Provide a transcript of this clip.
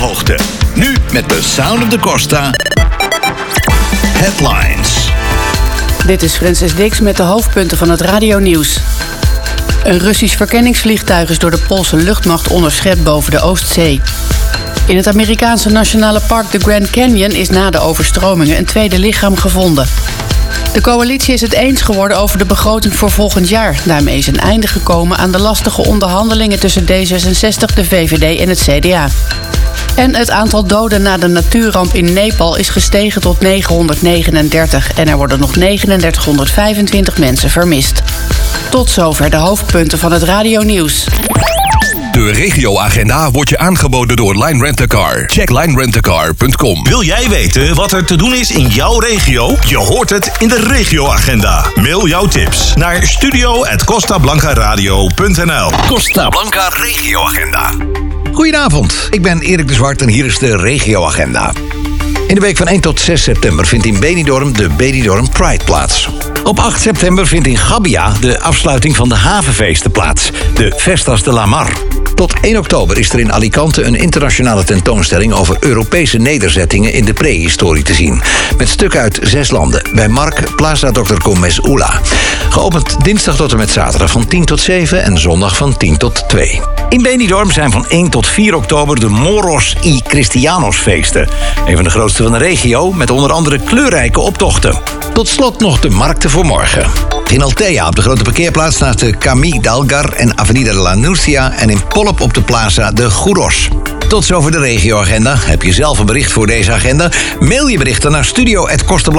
hoogte. Nu met The Sound of the Costa Headlines. Dit is Frances Dix met de hoofdpunten van het radionieuws. Een Russisch verkenningsvliegtuig is door de Poolse luchtmacht onderschept boven de Oostzee. In het Amerikaanse nationale park de Grand Canyon is na de overstromingen een tweede lichaam gevonden. De coalitie is het eens geworden over de begroting voor volgend jaar. Daarmee is een einde gekomen aan de lastige onderhandelingen tussen D66, de VVD en het CDA. En het aantal doden na de natuurramp in Nepal is gestegen tot 939... en er worden nog 3925 mensen vermist. Tot zover de hoofdpunten van het radionieuws. De regioagenda wordt je aangeboden door Line Rent A Car. Check linerentacar.com. Wil jij weten wat er te doen is in jouw regio? Je hoort het in de regioagenda. Mail jouw tips naar studio@costablancaradio.nl. Costa Blanca Regioagenda. Goedenavond, ik ben Erik de Zwart en hier is de regioagenda. In de week van 1 tot 6 september vindt in Benidorm de Benidorm Pride plaats. Op 8 september vindt in Gabbia de afsluiting van de havenfeesten plaats, de Festas de la Mar. Tot 1 oktober is er in Alicante een internationale tentoonstelling over Europese nederzettingen in de prehistorie te zien. Met stukken uit 6 landen, bij Mark Plaza Dr. Gómez Ula. Geopend dinsdag tot en met zaterdag van 10 tot 7 en zondag van 10 tot 2. In Benidorm zijn van 1 tot 4 oktober de Moros y Cristianos feesten. Een van de grootste van de regio, met onder andere kleurrijke optochten. Tot slot nog de markten voor morgen. In Altea op de grote parkeerplaats naast de Camí d'Algar en Avenida de la Nucia en in Polop op de plaza de Gouros. Tot zover de regioagenda. Heb je zelf een bericht voor deze agenda? Mail je berichten naar studio@costablanca.